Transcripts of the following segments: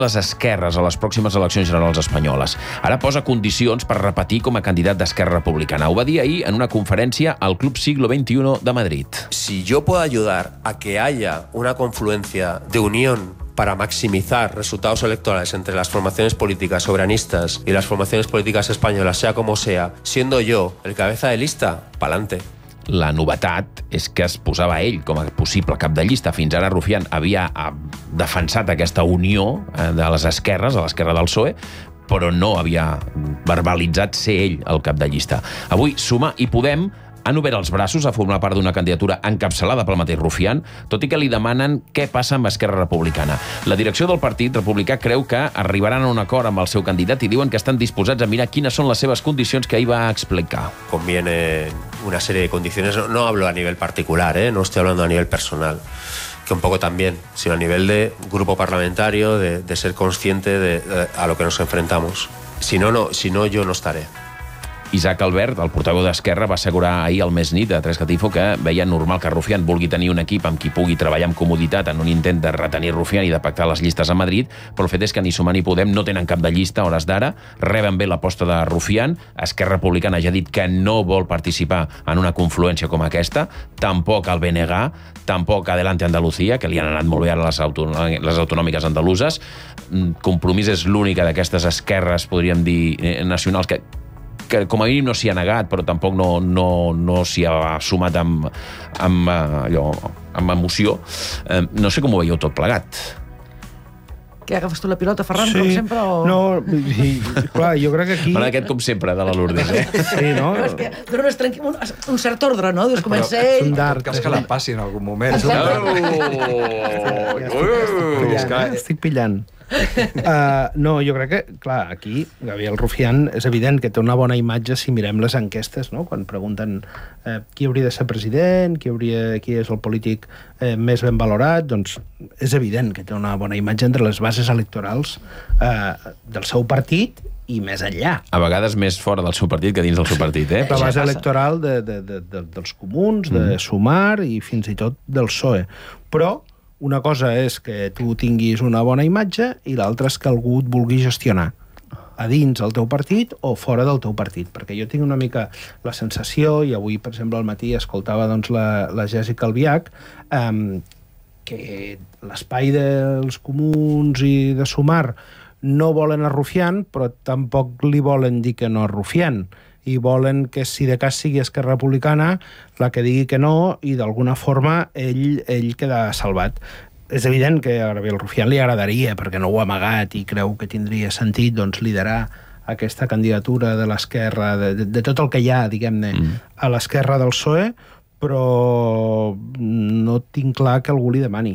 les esquerres a les pròximes eleccions generals espanyoles. Ara posa condicions per repetir com a candidat d'Esquerra Republicana. Ho va dir ahir en una conferència al Club Siglo XXI de Madrid. Si yo puedo ayudar a que haya una confluencia de unión para maximizar resultados electorales entre las formaciones políticas soberanistas y las formaciones políticas españolas, sea como sea, siendo yo el cabeza de lista, pa'lante. La novetat és que es posava ell com a possible cap de llista. Fins ara Rufián havia defensat aquesta unió de les esquerres, a l'esquerra del PSOE, però no havia verbalitzat ser ell el cap de llista. Avui Sumar i Podem han obert els braços a formar part d'una candidatura encapçalada pel mateix Rufián, tot i que li demanen què passa amb Esquerra Republicana. La direcció del Partit Republicà creu que arribaran a un acord amb el seu candidat i diuen que estan disposats a mirar quines són les seves condicions que ahir va explicar. Conviene una serie de condiciones, no hablo a nivel particular, no estoy hablando a nivel personal, que un poco también, sino a nivel de grupo parlamentario, de ser consciente a lo que nos enfrentamos. Si no, yo no estaré. Isaac Albert, el portaveu d'Esquerra, va assegurar ahir al Més Nit a Tres Catifo que veia normal que Rufián vulgui tenir un equip amb qui pugui treballar amb comoditat en un intent de retenir Rufián i de pactar les llistes a Madrid, però el fet és que ni Sumar ni Podem no tenen cap de llista a hores d'ara, reben bé l'aposta de Rufián, Esquerra Republicana ja ha dit que no vol participar en una confluència com aquesta, tampoc el BNG, tampoc Adelante Andalucía, que li han anat molt bé ara les autonòmiques andaluses. Compromís és l'única d'aquestes esquerres, podríem dir, nacionals, que com a mínim no s'hi ha negat, però tampoc no s'hi ha sumat amb emoció. No sé com ho veieu tot plegat. Què, agafes tu la pilota, Ferran, com sempre? No, clar, jo crec que aquí... M'ha aquest com sempre, de la Lourdes, Sí, no? És que dones un cert ordre, no? Dius, comença ell... Un d'art. Cas que la passi en algun moment. Estic pillant. No, jo crec que, clar, aquí Gabriel Rufián és evident que té una bona imatge si mirem les enquestes, no? Quan pregunten qui hauria de ser president, qui és el polític més ben valorat, doncs és evident que té una bona imatge entre les bases electorals del seu partit i més enllà. A vegades més fora del seu partit que dins del seu partit, eh? La base electoral dels comuns, de Sumar i fins i tot del PSOE. Però una cosa és que tu tinguis una bona imatge i l'altra és que algú et vulgui gestionar a dins el teu partit o fora del teu partit, perquè jo tinc una mica la sensació, i avui, per exemple, al matí escoltava doncs, la Jèssica Albiach, que l'espai dels comuns i de Sumar no volen a Rufián, però tampoc li volen dir que no a Rufián, i volen que, si de cas sigui Esquerra Republicana, la que digui que no, i d'alguna forma ell queda salvat. És evident que a Gabriel Rufián li agradaria, perquè no ho ha amagat i creu que tindria sentit, doncs, liderar aquesta candidatura de l'esquerra, de tot el que hi ha, diguem-ne, a l'esquerra del PSOE, però no tinc clar que algú li demani.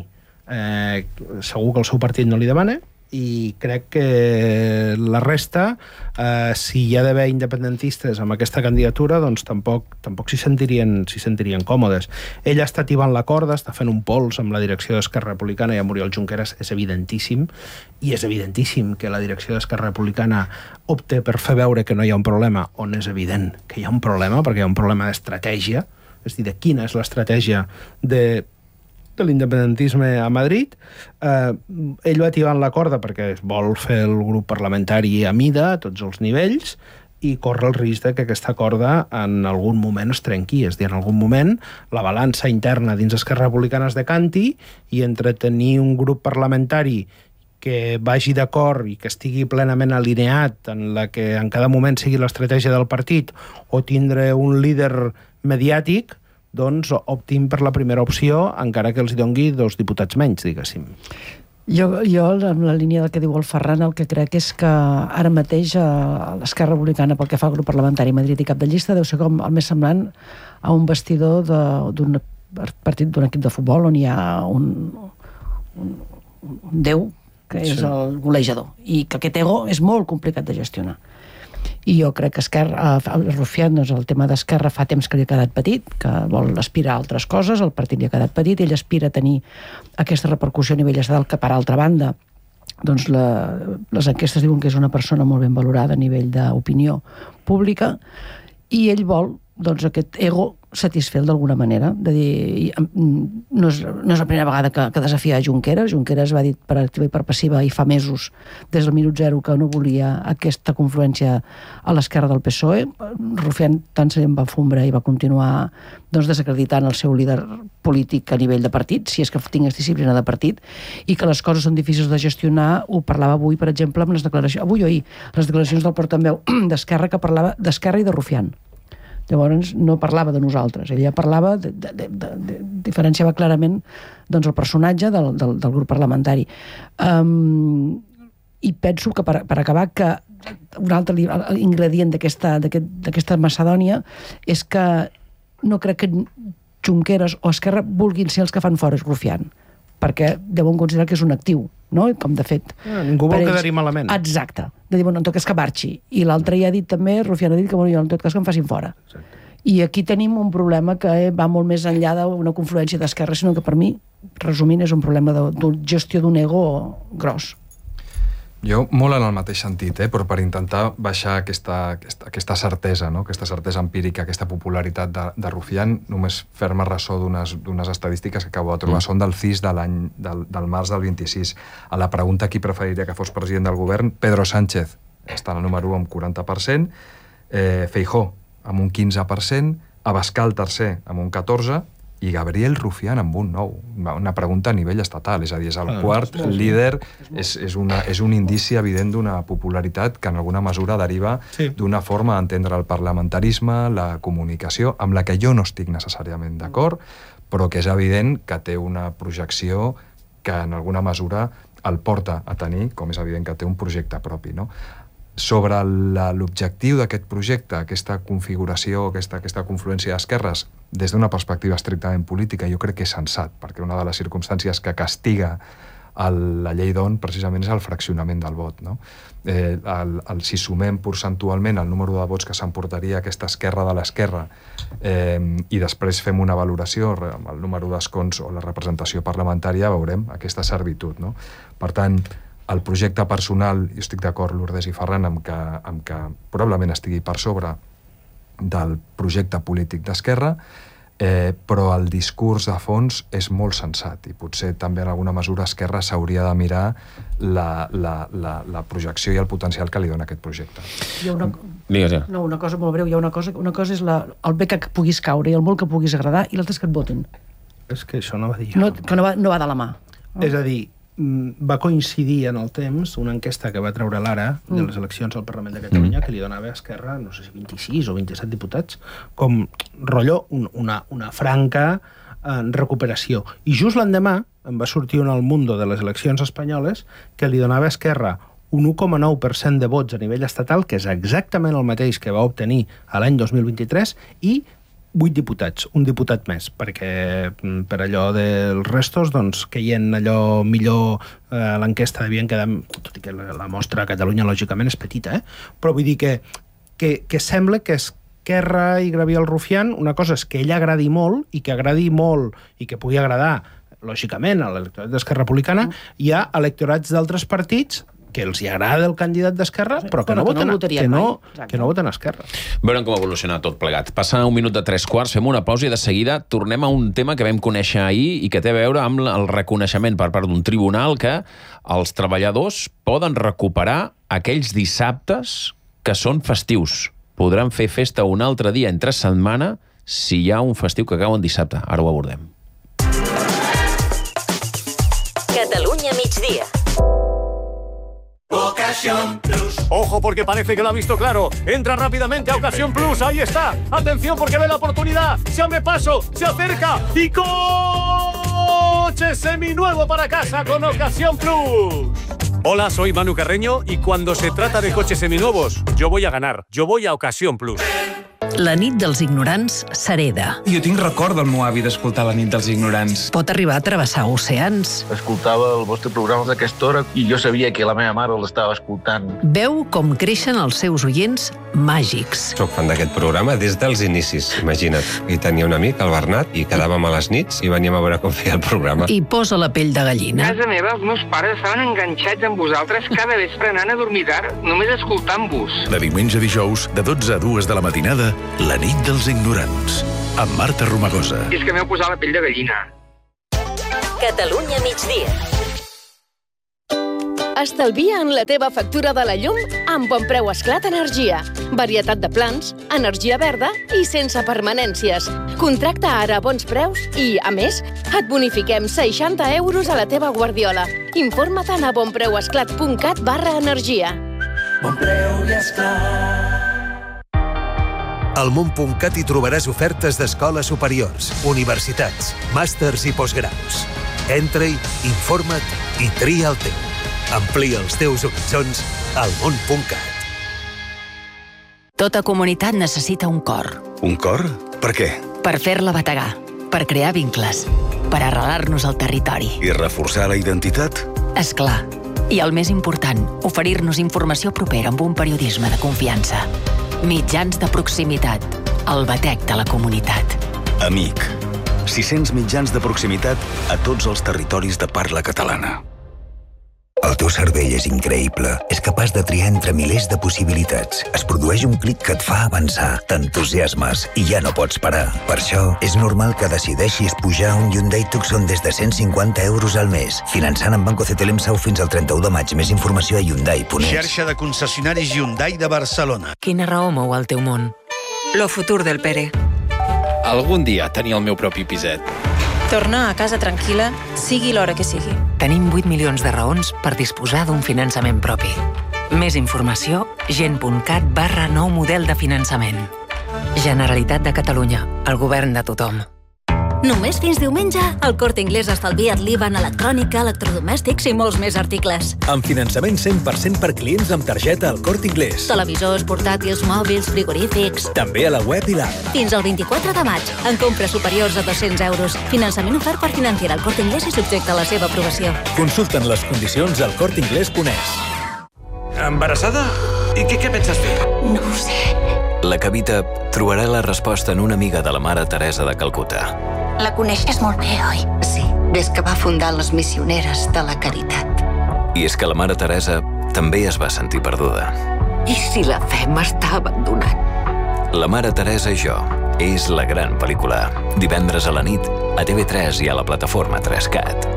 Segur que el seu partit no li demana, i crec que la resta, si hi ha d'haver independentistes amb aquesta candidatura, doncs tampoc s'hi sentirien còmodes. Ell està tibant la corda, està fent un pols amb la direcció d'Esquerra Republicana i amb Oriol Junqueras, és evidentíssim, i és evidentíssim que la direcció d'Esquerra Republicana opte per fer veure que no hi ha un problema, on és evident que hi ha un problema, perquè hi ha un problema d'estratègia, és a dir, de quina és l'estratègia de l'independentisme a Madrid. Ell va tibant la corda perquè vol fer el grup parlamentari a mida, a tots els nivells, i corre el risc de que aquesta corda en algun moment es trenqui. És a dir, en algun moment la balança interna dins Esquerra Republicana es decanti i entre tenir un grup parlamentari que vagi d'acord i que estigui plenament alineat en la que en cada moment sigui l'estratègia del partit o tindre un líder mediàtic, doncs optin per la primera opció, encara que els dongui 2 diputats menys, diguéssim. Jo, en la línia del que diu el Ferran, el que crec és que ara mateix l'Esquerra Republicana, pel que fa al grup parlamentari a Madrid i cap de llista, deu ser com el més semblant a un vestidor d'un partit d'un equip de futbol on hi ha un déu, que és el golejador, i que aquest ego és molt complicat de gestionar. I jo crec que Rufián, doncs, el tema d'Esquerra fa temps que li ha quedat petit, que vol aspirar a altres coses, el partit li ha quedat petit, ell aspira a tenir aquesta repercussió a nivell estatal, que per altra banda, doncs les enquestes diuen que és una persona molt ben valorada a nivell d'opinió pública, i ell vol, doncs, aquest ego satisfer d'alguna manera, de dir, no és la primera vegada que desafia Junqueras. Junqueras va dir per activa i per passiva i fa mesos, des del minut zero, que no volia aquesta confluència a l'esquerra del PSOE. Rufián tant se li va fumbre i va continuar desacreditant el seu líder polític a nivell de partit, si és que tingués disciplina de partit, i que les coses són difícils de gestionar. Ho parlava avui, per exemple, amb les declaracions, avui o ahir, les declaracions del portaveu d'Esquerra, que parlava d'Esquerra i de Rufián. Llavors no parlava de nosaltres, ella parlava, diferenciava clarament el personatge del grup parlamentari. I penso que, per acabar, que un altre ingredient d'aquesta macedònia és que no crec que Junqueras o Esquerra vulguin ser els que fan fora Rufián, perquè deuen considerar que és un actiu, no? Com de fet. Ningú vol quedar-hi malament. Exacte. De dir, bueno, en tot cas que marxi. I l'altre ja ha dit també, Rufián ha dit que, bueno, en tot cas que em facin fora. Exacte. I aquí tenim un problema que va molt més enllà d'una confluència d'esquerra, sinó que per mi, resumint, és un problema de gestió d'un ego gros. Jo, molt en el mateix sentit, però per intentar baixar aquesta certesa, no? Aquesta certesa empírica, aquesta popularitat de Rufián, només fer-me ressò d'unes estadístiques que acabo de trobar. Són del CIS del març del 26. A la pregunta qui preferiria que fos president del govern, Pedro Sánchez està en el número 1 amb 40%, Feijóo amb un 15%, Abascal tercer amb un 14%, i Gabriel Rufián amb un 9. Una pregunta a nivell estatal, és a dir, és el quart líder, és un indici evident d'una popularitat que en alguna mesura deriva d'una forma d'entendre el parlamentarisme, la comunicació, amb la que jo no estic necessàriament d'acord, però que és evident que té una projecció que en alguna mesura el porta a tenir, com és evident que té un projecte propi, no? Sobre l'objectiu d'aquest projecte, aquesta configuració, aquesta confluència d'esquerres, des d'una perspectiva estrictament política, jo crec que és sensat, perquè una de les circumstàncies que castiga la llei d'On precisament és el fraccionament del vot, no? Si sumem percentualment el número de vots que s'emportaria aquesta esquerra de l'esquerra i després fem una valoració amb el número d'escons o la representació parlamentària, veurem aquesta servitud, no? Per tant, el projecte personal, jo estic d'acord, Lourdes i Ferran, amb que probablement estigui per sobre del projecte polític d'Esquerra, però el discurs de fons és molt sensat i potser també en alguna mesura Esquerra s'hauria de mirar la projecció i el potencial que li dona aquest projecte. Una cosa molt breu, una cosa és el bé que puguis caure i el molt que puguis agradar, i l'altre és que et votin. És que això no va dir jo. Que no va de la mà. És a dir, va coincidir en el temps una enquesta que va treure l'Ara de les eleccions al Parlament de Catalunya que li donava a Esquerra, no sé si 26 o 27 diputats, com rotllo una franca recuperació. I just l'endemà em va sortir un El Mundo de les eleccions espanyoles que li donava a Esquerra un 1,9% de vots a nivell estatal, que és exactament el mateix que va obtenir a l'any 2023, i 8 diputats, un diputat més, perquè per allò dels restos, doncs, caient allò millor l'enquesta devien quedar, tot i que la mostra a Catalunya lògicament és petita, però vull dir que sembla que Esquerra i Gabriel Rufián, una cosa és que ell agradi molt i que pugui agradar lògicament a l'electorat d'Esquerra Republicana, hi ha electorats d'altres partits que els hi agrada el candidat d'Esquerra, però que no voten Esquerra. Veurem com evoluciona tot plegat. Passa un minut de 3/4, fem una pausa i de seguida tornem a un tema que vam conèixer ahir i que té a veure amb el reconeixement per part d'un tribunal que els treballadors poden recuperar aquells dissabtes que són festius. Podran fer festa un altre dia entre setmana si hi ha un festiu que cau en dissabte. Ara ho abordem. Catalunya migdia. Ocasión Plus. Ojo, porque parece que lo ha visto claro. Entra rápidamente a Ocasión Plus. Ahí está. Atención, porque ve la oportunidad. Se abre paso, se acerca y coche seminuevo para casa con Ocasión Plus. Hola, soy Manu Carreño y cuando se trata de coches seminuevos, yo voy a ganar. Yo voy a Ocasión Plus. La nit dels ignorants s'hereda. Jo tinc record del meu avi d'escoltar La nit dels ignorants. Pot arribar a travessar oceans. Escoltava el vostre programa d'aquesta hora i jo sabia que la meva mare l'estava escoltant. Veu com creixen els seus oients màgics. Soc fan d'aquest programa des dels inicis, imagina't. I tenia un amic, el Bernat, i quedàvem a les nits i veníem a veure com feia el programa. I posa la pell de gallina. A casa meva els meus pares estaven enganxats amb vosaltres cada vespre anant a dormir tard, només escoltant-vos. De diumenge a dijous, de 12 a 2 de la matinada, La nit dels ignorants. amb Marta Romagosa. És que m'heu posat la pell de gallina. Catalunya migdia. Estalvia en la teva factura de la llum amb Bonpreu Esclat Energia. Varietat de plans, energia verda i sense permanències. Contracta ara a bons preus i, a més, et bonifiquem 60 euros a la teva guardiola. Informa't a bonpreuesclat.cat/energia. Bonpreu i Esclat. Al món.cat hi trobaràs ofertes d'escoles superiors, universitats, màsters i postgraus. Entra-hi, informa't i tria el teu. Amplia els teus horitzons al món.cat. Tota comunitat necessita un cor. Un cor? Per què? Per fer-la bategar, per crear vincles, per arrelar-nos al territori. I reforçar la identitat? És clar. I el més important, oferir-nos informació propera amb un periodisme de confiança. Mitjans de proximitat. El batec de la comunitat. Amic. 600 mitjans de proximitat a tots els territoris de parla catalana. El teu cervell és increïble. És capaç de triar entre milers de possibilitats. Es produeix un clic que et fa avançar. T'entusiasmes i ja no pots parar. Per això, és normal que decideixis pujar un Hyundai Tucson des de 150 euros al mes. Finançant amb Banco CTLM Sau fins al 31 de maig. Més informació a Hyundai.es. Xarxa de concessionaris Hyundai de Barcelona. Quina raó mou el teu món? Lo futur del Pere. Algun dia tenir el meu propi piset. Tornar a casa tranquil·la, sigui l'hora que sigui. Tenim 8 milions de raons per disposar d'un finançament propi. Més informació, gent.cat/nou model de finançament. Generalitat de Catalunya, el govern de tothom. Només fins diumenge, el Corte Inglés estalvia't l'IVA en electrònica, electrodomèstics i molts més articles. Amb finançament 100% per clients amb targeta al Corte Inglés. Televisors, portàtils, mòbils, frigorífics. També a la web i l'app. Fins al 24 de maig, en compres superiors a 200 euros. Finançament ofert per Financiera al Corte Inglés i subjecte a la seva aprovació. Consulten les condicions al corteinglés.es. Embarassada? I què penses fer? No ho sé. La Cavita trobarà la resposta en una amiga de la Mare Teresa de Calcuta. La coneixes molt bé, oi? Sí, des que va fundar les Missioneres de la Caritat. I és que la Mare Teresa també es va sentir perduda. I si la fe m'està abandonant? La Mare Teresa i jo és la gran pel·lícula. Divendres a la nit, a TV3 i a la plataforma 3Cat.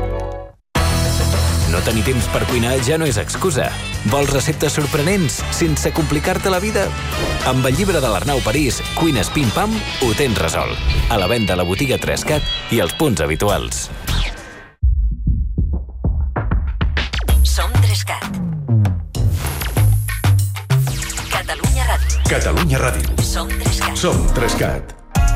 No tenir temps per cuinar ja no és excusa. Vols receptes sorprenents sense complicar-te la vida? Amb el llibre de l'Arnau París, Cuines Pim Pam, ho tens resolt. A la venda a la botiga 3Cat i als punts habituals. Som 3Cat. Catalunya Ràdio. Catalunya Ràdio. Som 3Cat. Som 3Cat.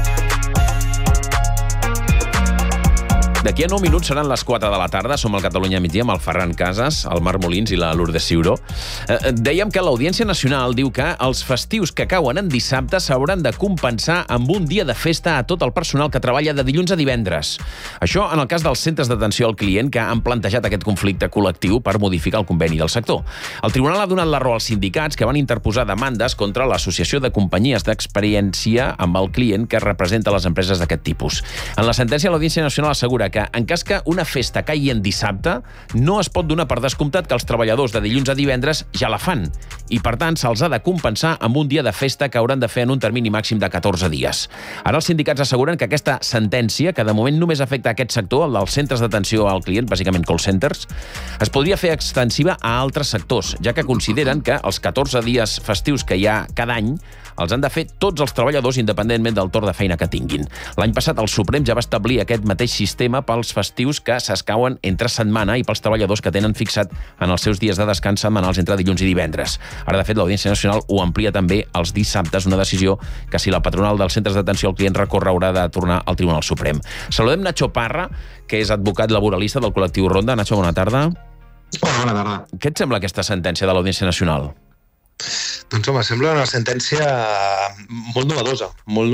D'aquí a 9 minuts seran les 4 de la tarda. Som al Catalunya migdia amb el Ferran Casas, el Marc Molins i la Lourdes Ciuró. Dèiem que l'Audiència Nacional diu que els festius que cauen en dissabte s'hauran de compensar amb un dia de festa a tot el personal que treballa de dilluns a divendres. Això en el cas dels centres d'atenció al client que han plantejat aquest conflicte col·lectiu per modificar el conveni del sector. El tribunal ha donat la raó als sindicats que van interposar demandes contra l'Associació de Companyies d'Experiència amb el Client que representa les empreses d'aquest tipus. En la sentència, l'Audiència Nacional assegura que en cas que una festa caigui en dissabte, no es pot donar per descomptat que els treballadors de dilluns a divendres ja la fan i, per tant, se'ls ha de compensar amb un dia de festa que hauran de fer en un termini màxim de 14 dies. Ara els sindicats asseguren que aquesta sentència, que de moment només afecta aquest sector, el dels centres d'atenció al client, bàsicament call centers, es podria fer extensiva a altres sectors, ja que consideren que els 14 dies festius que hi ha cada any els han de fer tots els treballadors independentment del torn de feina que tinguin. L'any passat el Suprem ja va establir aquest mateix sistema pels festius que s'escauen entre setmana i pels treballadors que tenen fixat en els seus dies de descans setmanals entre dilluns i divendres. Ara, de fet, l'Audiència Nacional ho amplia també els dissabtes, una decisió que si la patronal dels centres d'atenció al client recorre haurà de tornar al Tribunal Suprem. Saludem Nacho Parra, que és advocat laboralista del col·lectiu Ronda. Nacho, bona tarda. Hola, bona tarda. Què et sembla aquesta sentència de l'Audiència Nacional? Doncs home, sembla una sentència molt novedosa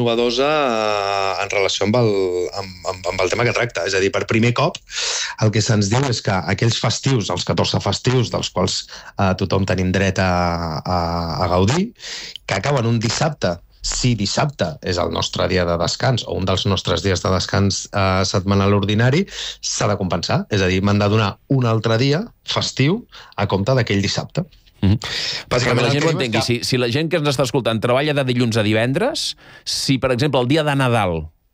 en relació amb el tema que tracta. És a dir, per primer cop el que se'ns diu és que aquells festius, els 14 festius dels quals tothom tenim dret a gaudir, que acaben un dissabte, si dissabte és el nostre dia de descans o un dels nostres dies de descans setmanal ordinari, s'ha de compensar. És a dir, m'han de donar un altre dia festiu a compte d'aquell dissabte. Perquè la gent ho entengui, si la gent que ens està escoltant treballa de dilluns a divendres, si per exemple el dia de Nadal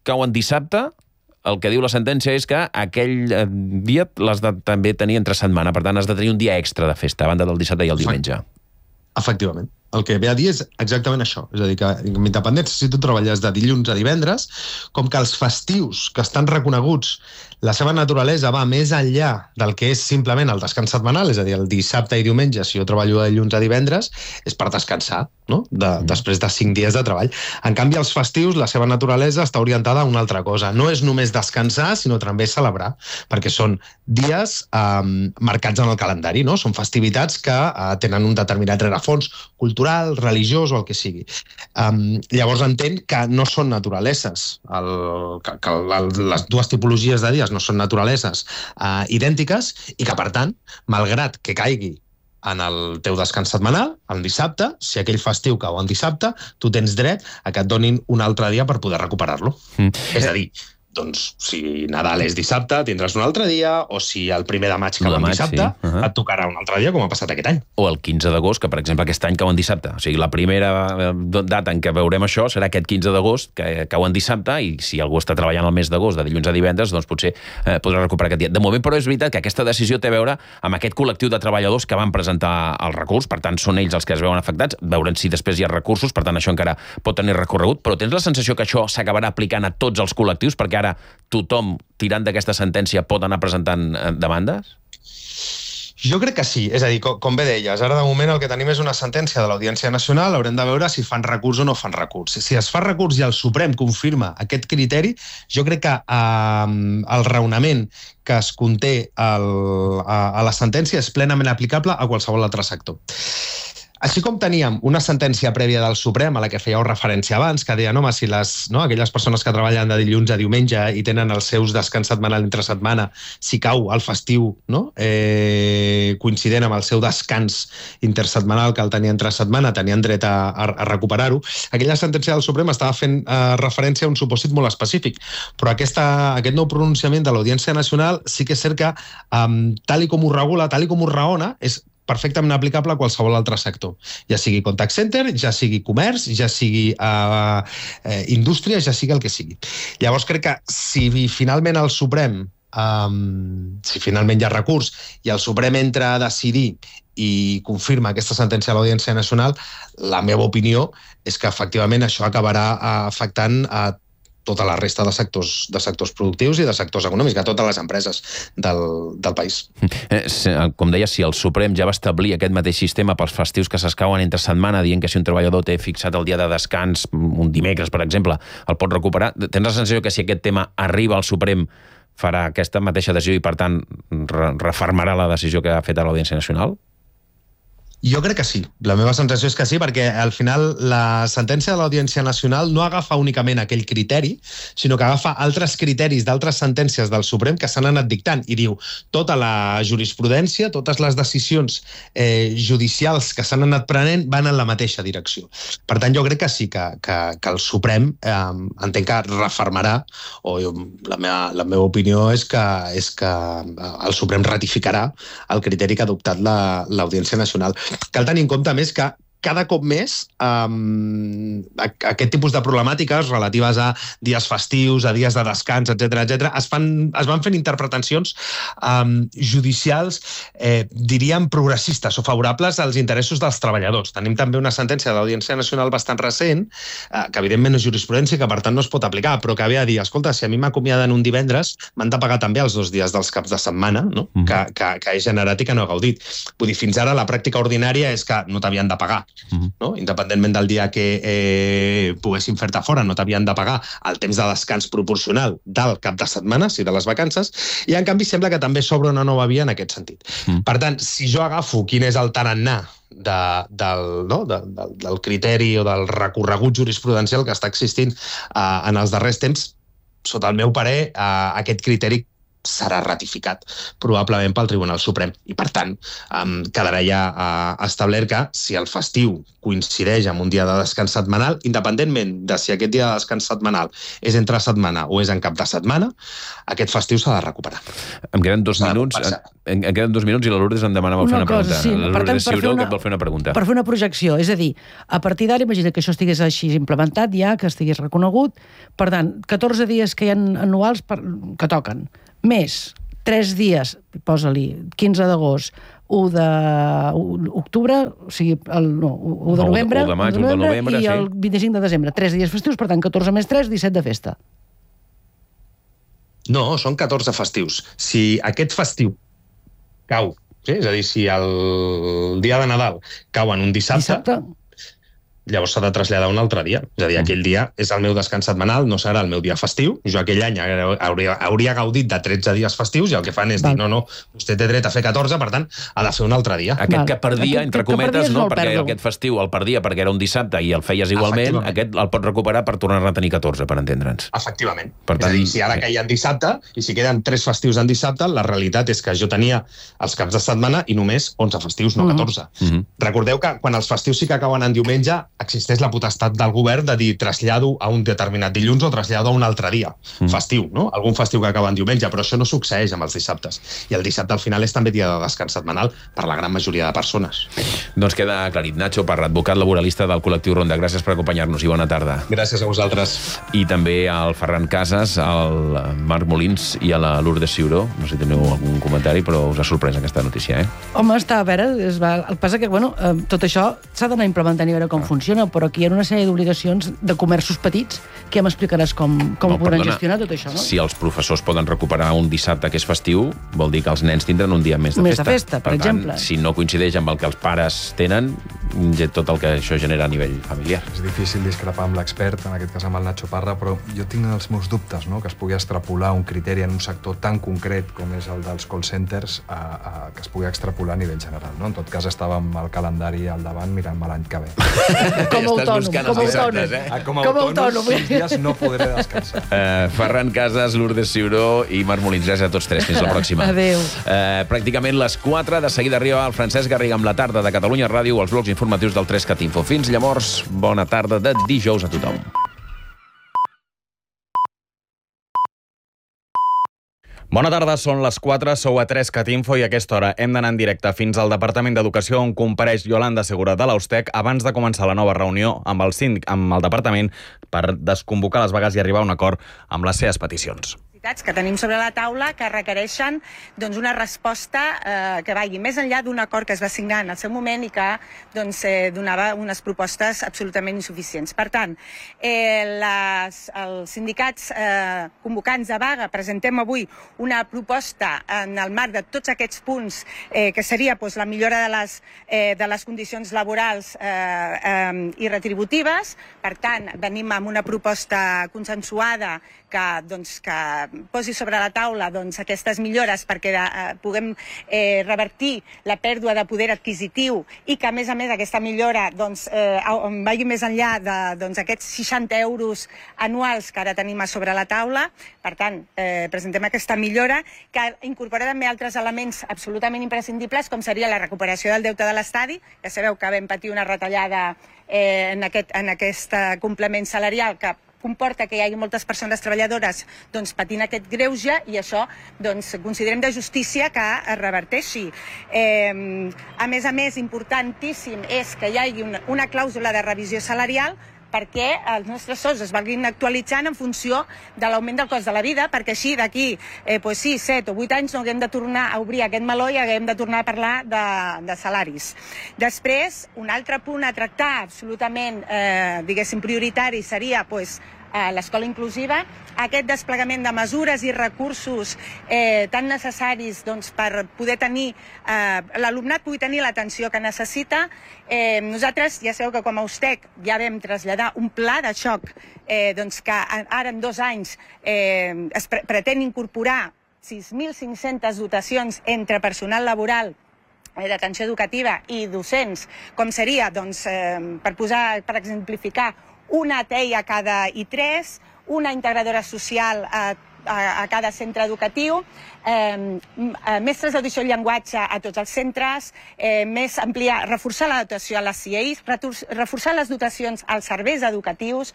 cau en dissabte, el que diu la sentència és que aquell dia l'has de també tenir entre setmana, per tant has de tenir un dia extra de festa, a banda del dissabte i el diumenge. Efectivament. El que ve a dir és exactament això. És a dir, que amb independència, si tu treballes de dilluns a divendres, com que els festius que estan reconeguts, la seva naturalesa va més enllà del que és simplement el descans setmanal, és a dir, el dissabte i diumenge, si jo treballo de dilluns a divendres, és per descansar, no? Després de 5 dies de treball. En canvi, els festius, la seva naturalesa està orientada a una altra cosa. No és només descansar, sinó també celebrar, perquè són dies marcats en el calendari, no? Són festivitats que tenen un determinat rerefons cultural, religiós o el que sigui. Llavors entenc que no són naturaleses, que les dues tipologies de dies no són naturaleses idèntiques i que, per tant, malgrat que caigui en el teu descans setmanal, el dissabte, si aquell festiu cau en dissabte, tu tens dret a que et donin un altre dia per poder recuperar-lo. És a dir, doncs, si Nadal és dissabte, tindràs un altre dia, o si el 1 de maig cau en dissabte, et tocarà un altre dia, com ha passat aquest any. O el 15 d'agost, que per exemple aquest any cau en dissabte. O sigui, la primera data en què veurem això serà aquest 15 d'agost, que cau en dissabte, i si algú està treballant el mes d'agost, de dilluns a divendres, doncs potser podrà recuperar aquest dia. De moment, però, és veritat que aquesta decisió té a veure amb aquest col·lectiu de treballadors que van presentar el recurs, per tant, són ells els que es veuen afectats, veurem si després hi ha recursos, per tant, això encara pot tenir recorregut, però tens la sensació que això s'acabarà aplicant a tots els col·lectius, perquè ara tothom, tirant d'aquesta sentència, pot anar presentant demandes? Jo crec que sí, és a dir, com bé deies, ara de moment el que tenim és una sentència de l'Audiència Nacional, haurem de veure si fan recurs o no fan recurs. Si es fa recurs i el Suprem confirma aquest criteri, jo crec que el raonament que es conté a la sentència és plenament aplicable a qualsevol altre sector. Així com teníem una sentència prèvia del Suprem a la que fèieu referència abans, que deia, home, si aquelles persones que treballen de dilluns a diumenge i tenen els seus descans setmanal entre setmana, si cau el festiu coincident amb el seu descans intersetmanal que el tenia entre setmana, tenien dret a recuperar-ho, aquella sentència del Suprem estava fent referència a un supòsit molt específic, però aquest nou pronunciament de l'Audiència Nacional sí que és cert que, tal i com ho regula, tal i com ho raona, és perfectament aplicable a qualsevol altre sector. Ja sigui contact center, ja sigui comerç, ja sigui indústria, ja sigui el que sigui. Llavors crec que si finalment el Suprem, si finalment hi ha recurs i el Suprem entra a decidir i confirma aquesta sentència a l'Audiència Nacional, la meva opinió és que efectivament això acabarà afectant a tota la resta de sectors productius i de sectors econòmics, a totes les empreses del país. Com deia, si el Suprem ja va establir aquest mateix sistema pels festius que s'escauen entre setmana, dient que si un treballador té fixat el dia de descans, un dimecres, per exemple, el pot recuperar, tens la sensació que si aquest tema arriba al Suprem farà aquesta mateixa decisió i, per tant, refermarà la decisió que ha fet a l'Audiència Nacional? Jo crec que sí. La meva sensació és que sí, perquè al final la sentència de l'Audiència Nacional no agafa únicament aquell criteri, sinó que agafa altres criteris d'altres sentències del Suprem que s'han anat dictant i diu tota la jurisprudència, totes les decisions judicials que s'han anat prenent van en la mateixa direcció. Per tant, jo crec que sí, que el Suprem entenc que refermarà, o la meva opinió és que el Suprem ratificarà el criteri que ha adoptat l'Audiència Nacional. Cal tenir en compte més que cada cop més aquest tipus de problemàtiques relatives a dies festius, a dies de descans, etc., es van fent interpretacions judicials, diríem, progressistes o favorables als interessos dels treballadors. Tenim també una sentència de l'Audiència Nacional bastant recent, que evidentment és jurisprudència, que per tant no es pot aplicar, però que ve a dir, escolta, si a mi m'acomiaden un divendres, m'han de pagar també els 2 dies dels caps de setmana, no? que he generat i que no he gaudit. Vull dir, fins ara la pràctica ordinària és que no t'havien de pagar. No? Independentment del dia que poguessin fer-te fora, no t'havien de pagar el temps de descans proporcional del cap de setmana, si de les vacances, i en canvi sembla que també s'obre una nova via en aquest sentit. Per tant, si jo agafo quin és el tarannà del criteri o del recorregut jurisprudencial que està existint en els darrers temps, sota el meu parer, aquest criteri serà ratificat probablement pel Tribunal Suprem. I, per tant, quedarà ja establert que si el festiu coincideix amb un dia de descans setmanal, independentment de si aquest dia de descans setmanal és entre setmana o és en cap de setmana, aquest festiu s'ha de recuperar. Em queden 2 minuts i la Lourdes em demanava fer una pregunta. Sí, la Lourdes Ciuró que et vol fer una pregunta. Per fer una projecció, és a dir, a partir d'ara, imagina que això estigués així implementat ja, que estigués reconegut, per tant, 14 dies que hi ha anuals que toquen, més 3 dies, posa-li 15 d'agost, 1 d'octubre, o sigui, 1 de novembre, 1 de maig, 1 de novembre, i el 25 de desembre. 3 dies festius, per tant, 14 més 3, 17 de festa. No, són 14 festius. Si aquest festiu cau, sí? És a dir, si el dia de Nadal cau en un dissabte, llavors s'ha de traslladar un altre dia. És a dir, aquell dia és el meu descans setmanal, no serà el meu dia festiu. Jo aquell any hauria gaudit de 13 dies festius i el que fan és dir, no, vostè té dret a fer 14, per tant, ha de fer un altre dia. Aquest que perdia, entre cometes, no, perquè aquest festiu el perdia perquè era un dissabte i el feies igualment, aquest el pot recuperar per tornar-ne a tenir 14, per entendre'ns. Efectivament. És a dir, si ara caia en dissabte i si queden 3 festius en dissabte, la realitat és que jo tenia els caps de setmana i només 11 festius, no 14. Recordeu que quan els festius sí que acaben en diumenge, existeix la potestat del govern de dir trasllado a un determinat dilluns o trasllado a un altre dia festiu, no? Algun festiu que acaba en diumenge, però això no succeeix amb els dissabtes. I el dissabte al final és també dia de descans setmanal per la gran majoria de persones. Doncs queda aclarit. Nacho Parra, advocat laboralista del col·lectiu Ronda. Gràcies per acompanyar-nos i bona tarda. Gràcies a vosaltres. I també al Ferran Casas, al Marc Molins i a la Lourdes Ciuró. No sé si teniu algun comentari, però us ha sorprès aquesta notícia, Home, està a veure, el que passa que, tot això s'ha d'anar implementant i veure com funciona, però aquí hi ha una sèrie d'obligacions de comerços petits que ja m'explicaràs com ho podran gestionar tot això, no? Si els professors poden recuperar un dissabte que és festiu, vol dir que els nens tindran un dia més de festa. Més de festa, per exemple. Si no coincideix amb el que els pares tenen, tot el que això genera a nivell familiar. És difícil discrepar amb l'expert, en aquest cas amb el Nacho Parra, però jo tinc els meus dubtes, no?, que es pugui extrapolar un criteri en un sector tan concret com és el dels call centers, que es pugui extrapolar a nivell general, no? En tot cas, estàvem al calendari al davant mirant-me l'any que ve. Com a autònom. 6 dies no podré descansar. Ferran Casas, Lourdes Ciuró i Marc Molins. Gràcies a tots 3. Fins la pròxima. Adéu. Pràcticament les 4. De seguida arriba el Francesc Garriga amb la tarda de Catalunya Ràdio, els blocs informatius del 3CAT Info. Fins llavors, bona tarda de dijous a tothom. Bona tarda, són les 4, sou a 3CAT Info i a aquesta hora hem d'anar en directe fins al Departament d'Educació on compareix Yolanda Segura de l'Austec abans de començar la nova reunió amb el síndic, amb el departament, per desconvocar les vagues i arribar a un acord amb les seves peticions. Que tenim sobre la taula que requereixen una resposta que vagi més enllà d'un acord que es va signar en el seu moment i que donava unes propostes absolutament insuficients. Per tant, els sindicats convocants de vaga presentem avui una proposta en el marc de tots aquests punts que seria la millora de les condicions laborals i retributives. Per tant, venim amb una proposta consensuada que posi sobre la taula aquestes millores perquè puguem revertir la pèrdua de poder adquisitiu i que, a més aquesta millora vagi més enllà d'aquests 60 euros anuals que ara tenim a sobre la taula. Per tant, presentem aquesta millora que incorpora també altres elements absolutament imprescindibles, com seria la recuperació del deute de l'estadi. Ja sabeu que vam patir una retallada en aquest complement salarial que comporta que hi hagi moltes persones treballadores patint aquest greuge i això considerem de justícia que es reverteixi. A més, importantíssim és que hi hagi una clàusula de revisió salarial perquè els nostres sous es vagin actualitzant en funció de l'augment del cost de la vida, perquè així d'aquí 7 o 8 anys no haguem de tornar a obrir aquest meló i haguem de tornar a parlar de salaris. Després, un altre punt a tractar absolutament, prioritari seria l'escola inclusiva, aquest desplegament de mesures i recursos tan necessaris per poder tenir, l'alumnat pugui tenir l'atenció que necessita. Nosaltres, ja sabeu que com a Austec ja vam traslladar un pla de xoc que ara en 2 anys es pretén incorporar 6.500 dotacions entre personal laboral d'atenció educativa i docents, com seria, per exemplificar, una TEI a cada I3, una integradora social a cada centre educatiu, mestres d'audició i llenguatge a tots els centres, reforçar la dotació a les CIEIs, reforçar les dotacions als serveis educatius,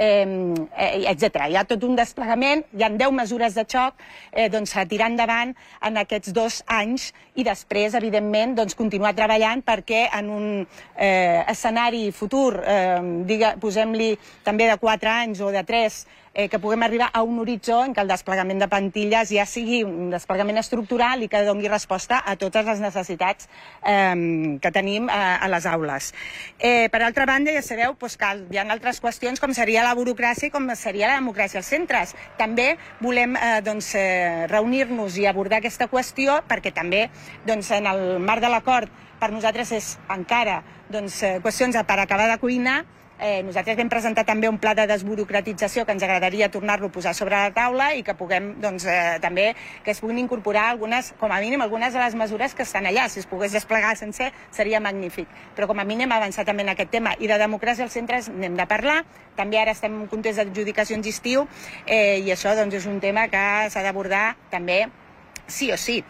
etc. Hi ha tot un desplegament, hi ha 10 mesures de xoc a tirar endavant en aquests 2 anys i després, evidentment, continuar treballant perquè en un escenari futur, posem-li també de 4 anys o de 3, que puguem arribar a un horitzó en què el desplegament de plantilles ja sigui un desplegament estructural i que doni resposta a totes les necessitats que tenim a les aules. Per altra banda, ja sabeu que hi ha altres qüestions com seria la burocràcia i com seria la democràcia als centres. També volem reunir-nos i abordar aquesta qüestió perquè també en el marc de l'acord per nosaltres és encara qüestions per acabar de cuinar. Nosaltres vam presentar també un pla de desburocratització que ens agradaria tornar-lo a posar sobre la taula i que puguem també que es puguin incorporar com a mínim algunes de les mesures que estan allà. Si es pogués desplegar sencer seria magnífic. Però com a mínim avançar també en aquest tema. I de democràcia als centres n'hem de parlar. També ara estem en contest d'adjudicacions d'estiu i això és un tema que s'ha d'abordar també sí o sí.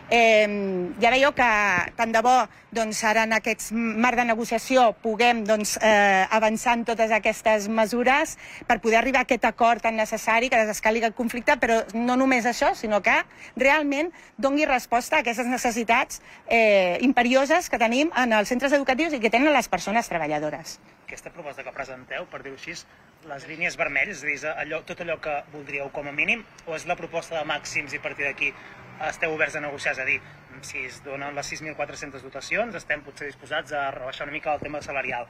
Ja veieu que tant de bo ara en aquest marc de negociació puguem avançar en totes aquestes mesures per poder arribar a aquest acord tan necessari que desescali el conflicte, però no només això, sinó que realment doni resposta a aquestes necessitats imperioses que tenim en els centres educatius i que tenen les persones treballadores. Aquesta proposta que presenteu, per dir-ho així, les línies vermelles, és a dir, tot allò que voldríeu com a mínim, o és la proposta de màxims i a partir d'aquí esteu oberts a negociar? És a dir, si es donen les 6.400 dotacions, estem potser disposats a rebaixar una mica el tema salarial.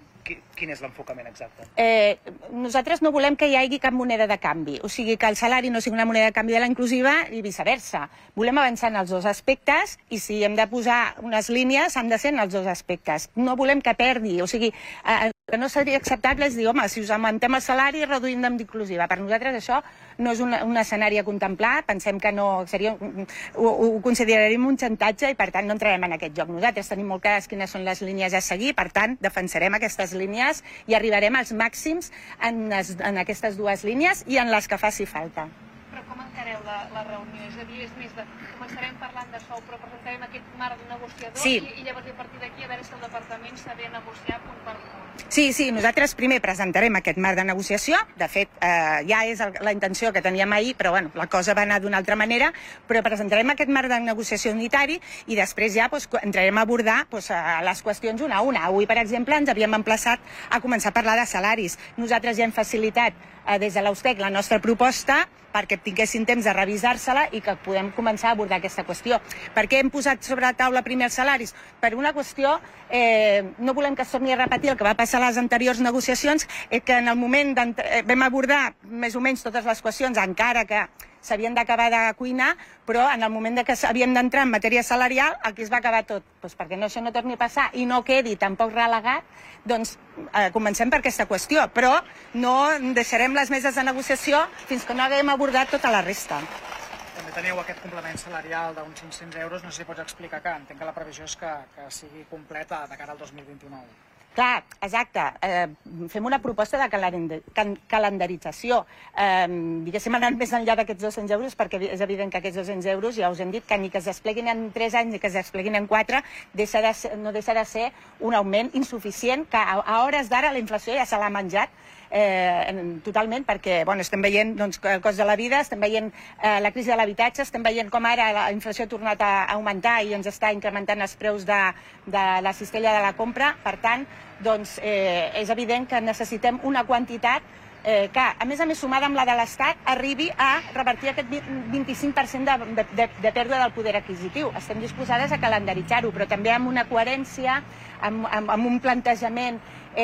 Quin és l'enfocament exacte? Nosaltres no volem que hi hagi cap moneda de canvi, o sigui que el salari no sigui una moneda de canvi de la inclusiva i viceversa. Volem avançar en els dos aspectes i si hem de posar unes línies han de ser en els dos aspectes. No volem que perdi, o sigui, el que no seria acceptable és dir, home, si us augmentem el salari reduïm d'inclusiva. Per nosaltres això no és un escenari a contemplar, pensem que no seria, ho consideraríem un xantatge i per tant no entrarem en aquest joc. Nosaltres tenim molt clares quines són les línies a seguir, per tant defensarem aquestes línies i arribarem als màxims en aquestes dues línies i en les que faci falta. Però com encareu la reunió? És a dir, és més de... Començarem parlant de sou, però presentarem aquest marc negociador i llavors a partir d'aquí a veure si el departament s'ha de negociar punt per punt. Sí, nosaltres primer presentarem aquest marc de negociació, de fet ja és la intenció que teníem ahir, però bueno, la cosa va anar d'una altra manera, però presentarem aquest marc de negociació unitari i després ja entrarem a abordar les qüestions una a una. Avui, per exemple, ens havíem emplaçat a començar a parlar de salaris. Nosaltres ja hem facilitat des de l'Austec la nostra proposta perquè tinguessin temps de revisar-se-la i que podem començar a abordar aquesta qüestió. Per què hem posat sobre la taula primer els salaris? Per una qüestió, no volem que es torni a repetir el que va passar a les anteriors negociacions, que en el moment vam abordar més o menys totes les qüestions, encara que s'havien d'acabar de cuinar, però en el moment que havíem d'entrar en matèria salarial, aquí es va acabar tot. Perquè això no torni a passar i no quedi tampoc relegat, doncs comencem per aquesta qüestió, però no deixarem les meses de negociació fins que no haguem abordat tota la resta. També teniu aquest complement salarial d'uns 500 euros, no sé si pots explicar que entenc que la previsió és que sigui completa de cara al 2029. Clar, exacte. Fem una proposta de calendarització. Diguéssim, anant més enllà d'aquests 200 euros, perquè és evident que aquests 200 euros, ja us hem dit, que ni que es despleguin en 3 anys ni que es despleguin en 4, no deixa de ser un augment insuficient, que a hores d'ara la inflació ja se l'ha menjat totalment, perquè estem veient el cost de la vida, estem veient la crisi de l'habitatge, estem veient com ara la inflació ha tornat a augmentar i ens està incrementant els preus de la cistella de la compra. Per tant, és evident que necessitem una quantitat que, a més sumada amb la de l'Estat, arribi a revertir aquest 25% de pèrdua del poder adquisitiu. Estem disposades a calendaritzar-ho, però també amb una coherència, amb un plantejament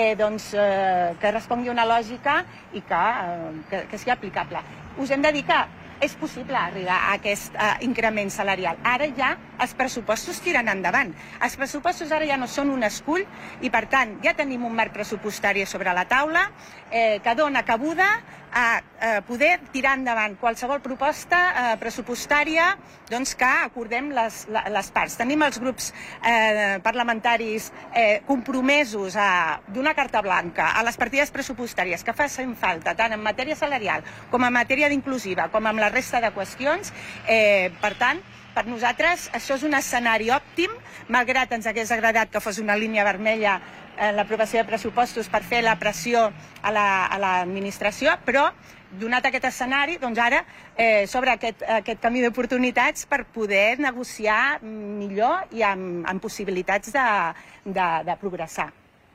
que respongui a una lògica i que sigui aplicable. Us hem de dir que és possible arribar a aquest increment salarial. Ara ja els pressupostos tiren endavant. Els pressupostos ara ja no són un escull i, per tant, ja tenim un marc pressupostari sobre la taula que dona cabuda a poder tirar endavant qualsevol proposta pressupostària que acordem les parts. Tenim els grups parlamentaris compromesos a donar carta blanca a les partides pressupostàries que facin falta, tant en matèria salarial com en matèria d'inclusiva, com en la resta de qüestions. Per tant, per nosaltres això és un escenari òptim, malgrat ens hagués agradat que fos una línia vermella en l'aprovació de pressupostos per fer la pressió a l'administració, però donat aquest escenari, doncs ara s'obre aquest camí d'oportunitats per poder negociar millor i amb possibilitats de progressar.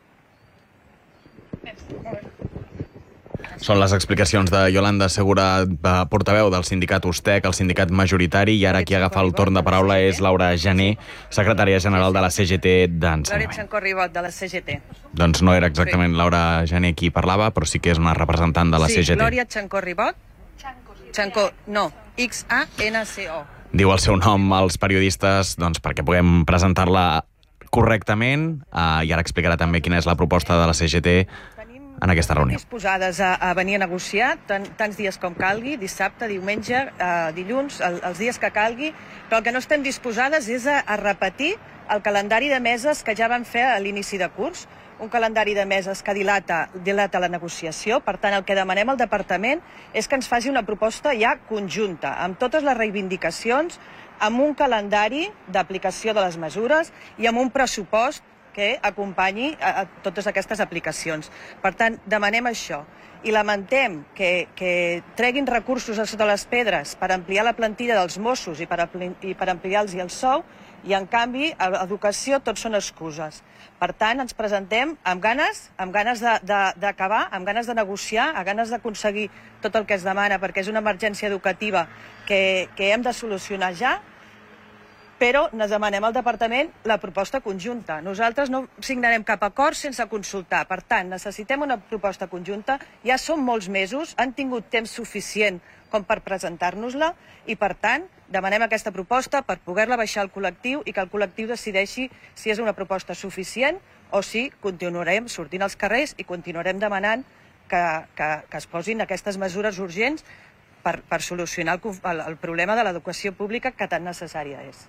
Són les explicacions de Yolanda Segura, portaveu del sindicat USTEC, el sindicat majoritari, i ara qui agafa el torn de paraula és Laura Jané, secretària general de la CGT d'Ensenyament. Glòria Chancó-Ribot, de la CGT. Doncs no era exactament Laura Jané qui parlava, però sí que és una representant de la CGT. Sí, Glòria Chancó-Ribot. Chancó, no, X-A-N-C-O. Diu el seu nom als periodistes perquè puguem presentar-la correctament, i ara explicarà també quina és la proposta de la CGT en aquesta reunió. Disposades a venir a negociar tants dies com calgui, dissabte, diumenge, dilluns, els dies que calgui, però el que no estem disposades és a repetir el calendari de meses que ja vam fer a l'inici de curs, un calendari de meses que dilata la negociació. Per tant, el que demanem al departament és que ens faci una proposta ja conjunta, amb totes les reivindicacions, amb un calendari d'aplicació de les mesures i amb un pressupost que acompanyi a totes aquestes aplicacions. Per tant, demanem això. I lamentem que treguin recursos a sota les pedres per ampliar la plantilla dels Mossos i per ampliar-los el sou, i en canvi a l'educació tot són excuses. Per tant, ens presentem amb ganes d'acabar, amb ganes de negociar, amb ganes d'aconseguir tot el que es demana, perquè és una emergència educativa que hem de solucionar ja, però ens demanem al departament la proposta conjunta. Nosaltres no signarem cap acord sense consultar. Per tant, necessitem una proposta conjunta. Ja són molts mesos, han tingut temps suficient com per presentar-nos-la i, per tant, demanem aquesta proposta per poder-la baixar al col·lectiu i que el col·lectiu decideixi si és una proposta suficient o si continuarem sortint als carrers i continuarem demanant que es posin aquestes mesures urgents per solucionar el problema de l'educació pública que tan necessària és.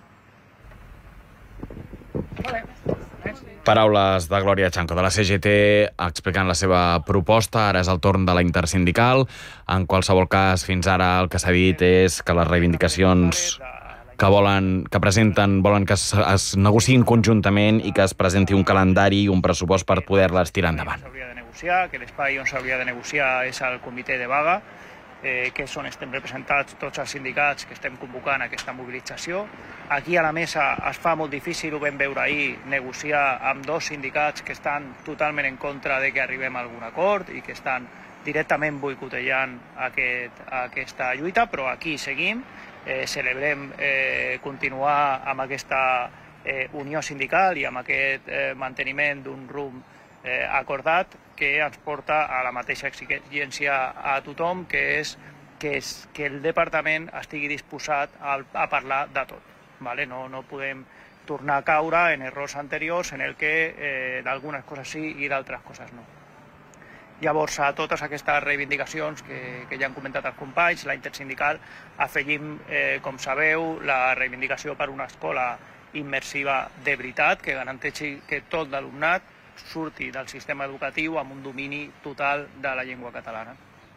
Paraules de Glòria Chancó, de la CGT, explicant la seva proposta. Ara és el torn de la intersindical. En qualsevol cas, fins ara el que s'ha dit és que les reivindicacions que presenten volen que es negociïn conjuntament i que es presenti un calendari i un pressupost per poder-les tirar endavant. Que l'espai on s'hauria de negociar és el comitè de vaga, que és on estem representats tots els sindicats que estem convocant aquesta mobilització. Aquí a la mesa es fa molt difícil, ho vam veure ahir, negociar amb dos sindicats que estan totalment en contra de que arribem a algun acord i que estan directament boicotejant aquesta lluita, però aquí seguim, celebrem continuar amb aquesta unió sindical i amb aquest manteniment d'un rumb acordat que ens porta a la mateixa exigència a tothom, que és que el departament estigui disposat a parlar de tot. No podem tornar a caure en errors anteriors en el que d'algunes coses sí i d'altres coses no. Llavors, a totes aquestes reivindicacions que ja han comentat els companys, la intersindical, afegim, com sabeu, la reivindicació per una escola immersiva de veritat que garanteixi que tot l'alumnat surti del sistema educatiu amb un domini total de la llengua catalana.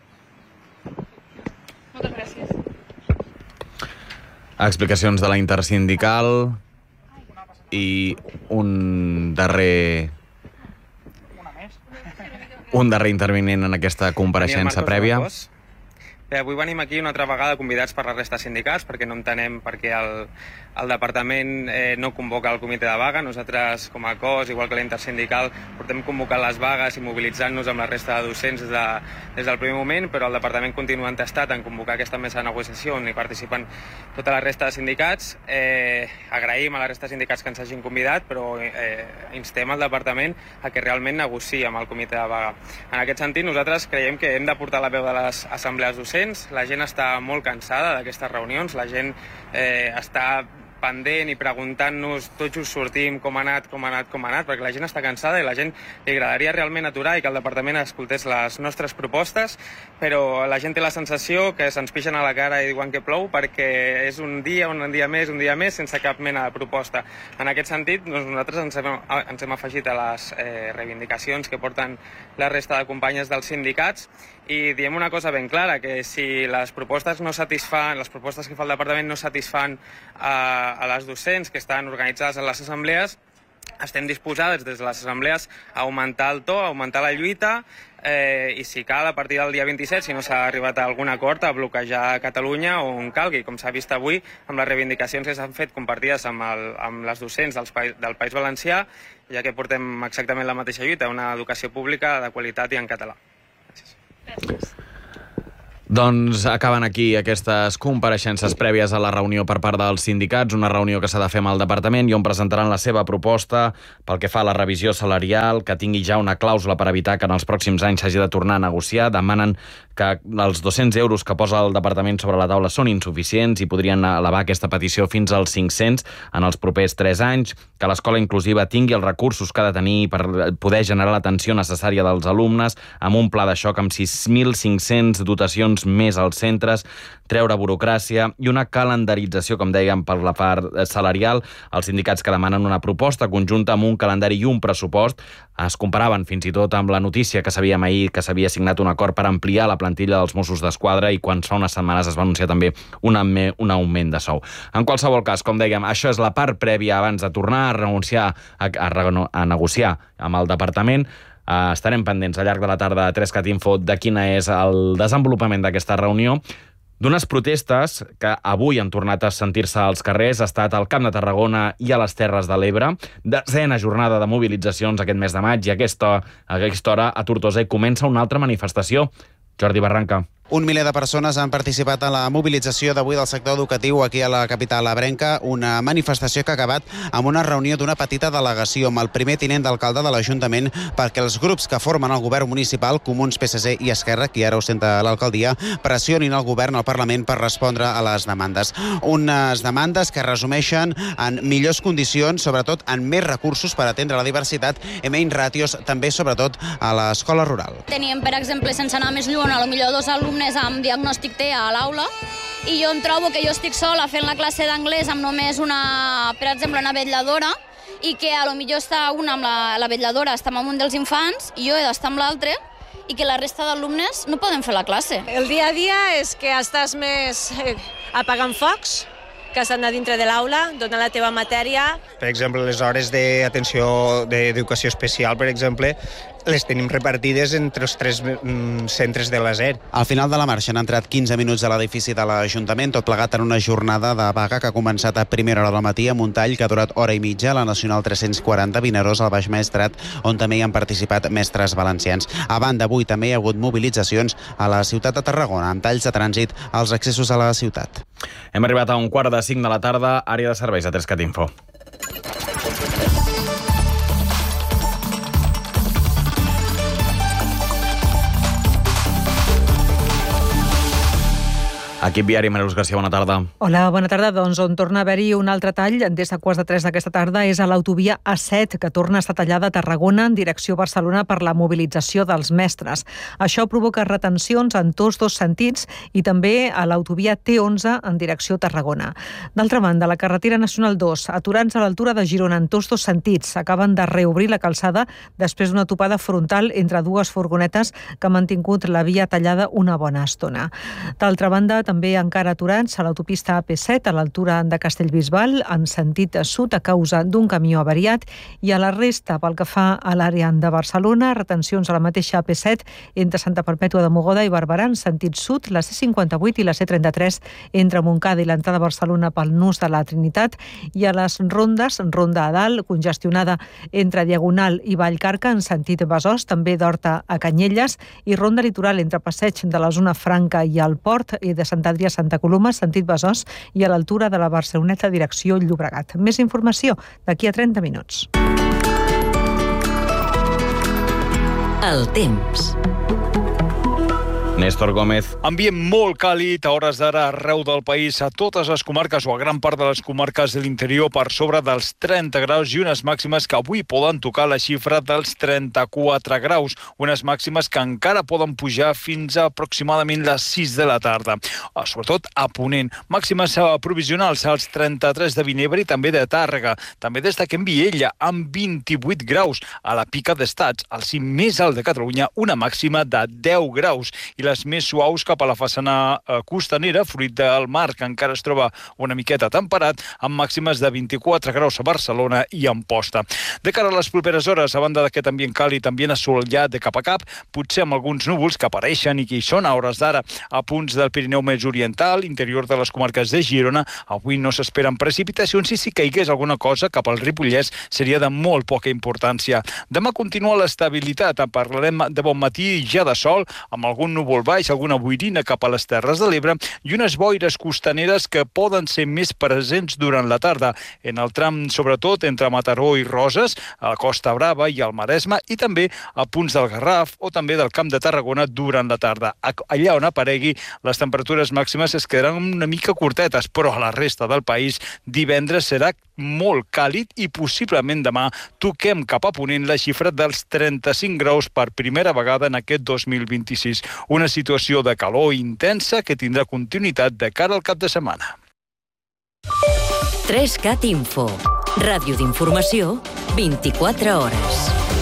Moltes gràcies. Explicacions de la intersindical i un darrer intervinent en aquesta compareixença prèvia. Bé, avui venim aquí una altra vegada convidats per la resta de sindicats perquè no entenem per què el departament no convoca el comitè de vaga. Nosaltres, com a cos, igual que la intersindical, portem convocant les vagues i mobilitzant-nos amb la resta de docents des del primer moment, però el departament continua entestat en convocar aquesta mesa de negociació on hi participen tota la resta de sindicats. Agraïm a la resta de sindicats que ens hagin convidat, però instem al departament a que realment negociï amb el comitè de vaga. En aquest sentit, nosaltres creiem que hem de portar la veu de les assemblees docents. La gent està molt cansada d'aquestes reunions, la gent està pendent i preguntant-nos tot just sortim com ha anat, perquè la gent està cansada i la gent li agradaria realment aturar i que el departament escoltés les nostres propostes, però la gent té la sensació que se'ns pixen a la cara i diuen que plou perquè és un dia més, sense cap mena de proposta. En aquest sentit, nosaltres ens hem afegit a les reivindicacions que porten la resta de companyes dels sindicats i diem una cosa ben clara, que si les propostes que fa el departament no satisfan a les docents que estan organitzades en les assemblees, estem disposades des de les assemblees a augmentar el to, a augmentar la lluita i si cal a partir del dia 27, si no s'ha arribat a algun acord, a bloquejar Catalunya o on calgui, com s'ha vist avui amb les reivindicacions que s'han fet compartides amb les docents del País Valencià, ja que portem exactament la mateixa lluita, una educació pública de qualitat i en català. Gràcies. Doncs acaben aquí aquestes compareixences prèvies a la reunió per part dels sindicats, una reunió que s'ha de fer amb el departament i on presentaran la seva proposta pel que fa a la revisió salarial, que tingui ja una clàusula per evitar que en els pròxims anys s'hagi de tornar a negociar. Demanen que els 200 euros que posa el departament sobre la taula són insuficients i podrien elevar aquesta petició fins als 500 en els propers 3 anys, que l'escola inclusiva tingui els recursos que ha de tenir per poder generar l'atenció necessària dels alumnes, amb un pla de xoc amb 6.500 dotacions més als centres, treure burocràcia i una calendarització, com dèiem, per la part salarial. Els sindicats que demanen una proposta conjunta amb un calendari i un pressupost es comparaven fins i tot amb la notícia que sabíem ahir que s'havia signat un acord per ampliar la plantilla dels Mossos d'Esquadra i quan fa unes setmanes es va anunciar també un augment de sou. En qualsevol cas, com dèiem, això és la part prèvia abans de tornar a negociar amb el departament. Estarem pendents al llarg de la tarda a 3cat Info de quin és el desenvolupament d'aquesta reunió. D'unes protestes que avui han tornat a sentir-se als carrers, ha estat al Camp de Tarragona i a les Terres de l'Ebre. 10ª jornada de mobilitzacions aquest mes de maig i a aquesta hora a Tortosa comença una altra manifestació. Jordi Barranca. Un miler de persones han participat en la mobilització d'avui del sector educatiu aquí a la capital ebrenca, una manifestació que ha acabat amb una reunió d'una petita delegació amb el primer tinent d'alcalde de l'Ajuntament perquè els grups que formen el govern municipal, Comuns, PSC i Esquerra, qui ara ostenta l'alcaldia, pressionin el govern al Parlament per respondre a les demandes. Unes demandes que resumeixen en millors condicions, sobretot en més recursos per atendre la diversitat i menys ràtios, també sobretot a l'escola rural. Teníem, per exemple, sense anar més lluny, a lo millor 2 alumnes amb diagnòstic TEA a l'aula i jo em trobo que jo estic sola fent la classe d'anglès amb només per exemple, una vetlladora i que a lo millor està una amb la vetlladora, està amb un dels infants i jo he d'estar amb l'altre i que la resta d'alumnes no poden fer la classe. El dia a dia és que estàs més apagant focs que estan a dintre de l'aula, donant la teva matèria. Per exemple, les hores d'atenció d'educació especial, per exemple, les tenim repartides entre els 3 centres de l'ASER. Al final de la marxa han entrat 15 minuts a l'edifici de l'Ajuntament, tot plegat en una jornada de vaga que ha començat a primera hora del matí amb un tall que ha durat hora i mitja a la Nacional 340 Vinaròs al Baix Maestrat, on també hi han participat mestres valencians. A banda, avui també hi ha hagut mobilitzacions a la ciutat de Tarragona, amb talls de trànsit als accessos a la ciutat. Hem arribat a 1:45 de la tarda, àrea de serveis a 3cat Info. Equip viari, Mareus Garcia, bona tarda. Hola, bona tarda. Doncs on torna a haver-hi un altre tall des de 2:45 d'aquesta tarda és a l'autovia A7, que torna a estar tallada a Tarragona en direcció a Barcelona per la mobilització dels mestres. Això provoca retencions en tots 2 sentits i també a l'autovia T11 en direcció a Tarragona. D'altra banda, la carretera nacional 2, aturants a l'altura de Girona en tots 2 sentits, acaben de reobrir la calçada després d'una topada frontal entre 2 furgonetes que han mantingut la via tallada una bona estona. D'altra banda, també encara aturats a l'autopista AP7 a l'altura de Castellbisbal en sentit sud a causa d'un camió avariat i a la resta pel que fa a l'àrea de Barcelona, retencions a la mateixa AP7 entre Santa Perpètua de Mogoda i Barberà en sentit sud, la C58 i la C33 entre Montcada i l'entrada a Barcelona pel nus de la Trinitat i a les rondes, ronda a dalt, congestionada entre Diagonal i Vallcarca en sentit Besòs, també d'Horta a Canyelles i ronda litoral entre Passeig de la Zona Franca i el Port i de Sant Adrià a Santa Coloma, sentit Besòs i a l'altura de la Barceloneta, direcció Llobregat. Més informació d'aquí a 30 minuts. El temps. Néstor Gómez. Ambient molt càlid a hores d'ara arreu del país, a totes les comarques o a gran part de les comarques de l'interior per sobre dels 30 graus i unes màximes que avui poden tocar la xifra dels 34 graus, unes màximes que encara poden pujar fins a aproximadament les 6 de la tarda. Sobretot a Ponent, màximes provisionals als 33 de Vinebre i també de Tàrrega. També destaquem Viella amb 28 graus, a la Pica d'Estats, el cim més alt de Catalunya, una màxima de 10 graus i les més suaus cap a la façana costanera, fruit del mar, que encara es troba una miqueta temperat, amb màximes de 24 graus a Barcelona i Amposta. De cara a les properes hores, a banda d'aquest ambient càlid, ambient assolellat de cap a cap, potser amb alguns núvols que apareixen i que hi són a hores d'ara a punts del Pirineu més oriental, interior de les comarques de Girona. Avui no s'esperen precipitacions i si caigués alguna cosa cap al Ripollès seria de molt poca importància. Demà continua l'estabilitat, en parlarem de bon matí ja de sol, amb algun núvol baix, alguna boirina cap a les Terres de l'Ebre i unes boires costaneres que poden ser més presents durant la tarda, en el tram sobretot entre Mataró i Roses, a la Costa Brava i al Maresme, i també a punts del Garraf o també del Camp de Tarragona durant la tarda. Allà on aparegui, les temperatures màximes es quedaran una mica curtetes, però a la resta del país divendres serà molt càlid i possiblement demà toquem cap a Ponent la xifra dels 35 graus per primera vegada en aquest 2026. Una situació de calor intensa que tindrà continuïtat de cara al cap de setmana. 3CAT Info. Ràdio d'informació, 24 hores.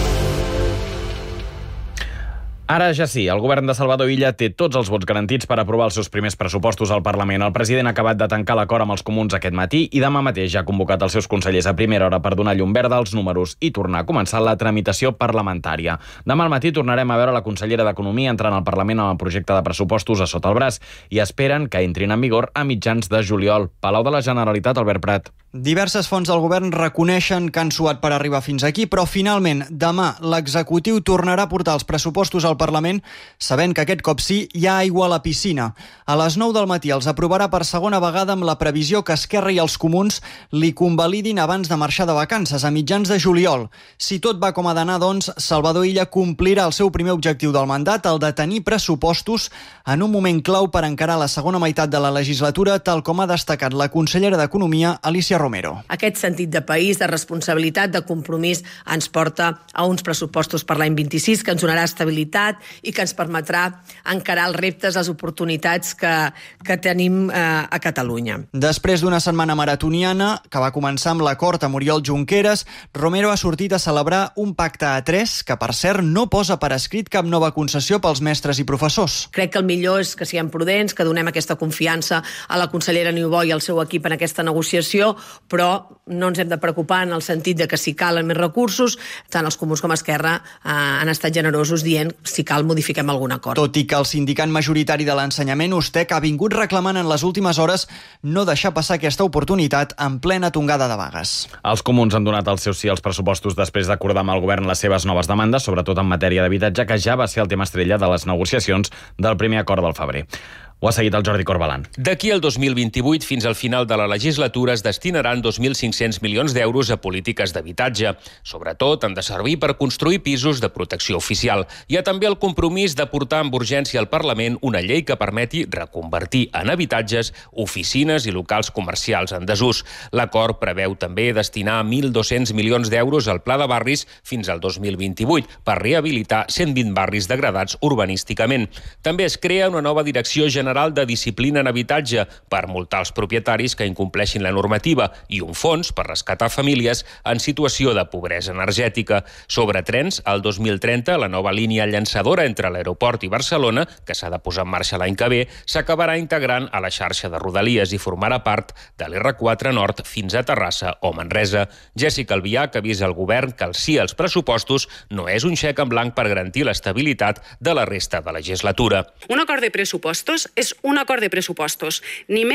Ara ja sí, el govern de Salvador Illa té tots els vots garantits per aprovar els seus primers pressupostos al Parlament. El president ha acabat de tancar l'acord amb els comuns aquest matí i demà mateix ja ha convocat els seus consellers a primera hora per donar llum verda als números i tornar a començar la tramitació parlamentària. Demà al matí tornarem a veure la consellera d'Economia entrant al Parlament amb el projecte de pressupostos a sota el braç i esperen que entrin en vigor a mitjans de juliol. Palau de la Generalitat, Albert Prat. Diverses fonts del govern reconeixen que han suat per arribar fins aquí, però finalment demà l'executiu tornarà a portar els pressupostos al Parlament sabent que aquest cop sí hi ha aigua a la piscina. A les 9 del matí els aprovarà per segona vegada amb la previsió que Esquerra i els comuns li convalidin abans de marxar de vacances, a mitjans de juliol. Si tot va com ha d'anar, doncs, Salvador Illa complirà el seu primer objectiu del mandat, el de tenir pressupostos en un moment clau per encarar la segona meitat de la legislatura, tal com ha destacat la consellera d'Economia, Alicia Romero. Aquest sentit de país, de responsabilitat, de compromís ens porta a uns pressupostos per l'any 26 que ens donarà estabilitat i que ens permetrà encarar els reptes, les oportunitats que tenim a Catalunya. Després d'una setmana maratoniana que va començar amb l'acord amb Oriol Junqueras, Romero ha sortit a celebrar un pacte a 3 que, per cert, no posa per escrit cap nova concessió pels mestres i professors. Crec que el millor és que siguem prudents, que donem aquesta confiança a la consellera Niubó i al seu equip en aquesta negociació, però no ens hem de preocupar en el sentit de que si calen més recursos, tant els comuns com Esquerra han estat generosos dient si cal modifiquem algun acord. Tot i que el sindicat majoritari de l'ensenyament, USTEC, ha vingut reclamant en les últimes hores no deixar passar aquesta oportunitat en plena tongada de vagues. Els comuns han donat el seu sí als pressupostos després d'acordar amb el govern les seves noves demandes, sobretot en matèria d'habitatge, que ja va ser el tema estrella de les negociacions del primer acord del febrer. Ho ha seguit el Jordi Corbalan. D'aquí al 2028, fins al final de la legislatura, es destinaran 2.500 milions d'euros a polítiques d'habitatge. Sobretot, han de servir per construir pisos de protecció oficial. Hi ha també el compromís de portar amb urgència al Parlament una llei que permeti reconvertir en habitatges oficines i locals comercials en desús. L'acord preveu també destinar 1.200 milions d'euros al Pla de Barris fins al 2028 per rehabilitar 120 barris degradats urbanísticament. També es crea una nova direcció general de disciplina en habitatge per multar els propietaris que incompleixin la normativa i un fons per rescatar famílies en situació de pobresa energètica. Sobre trens, al 2030, la nova línia llançadora entre l'aeroport i Barcelona, que s'ha de posar en marxa l'any que ve, s'acabarà integrant a la xarxa de Rodalies i formarà part de l'R4 Nord fins a Terrassa o Manresa. Jessica Albiach avisa al govern que el sí als pressupostos no és un xec en blanc per garantir l'estabilitat de la resta de la legislatura. Un acord de pressupostos és un acord de pressupostos, ni més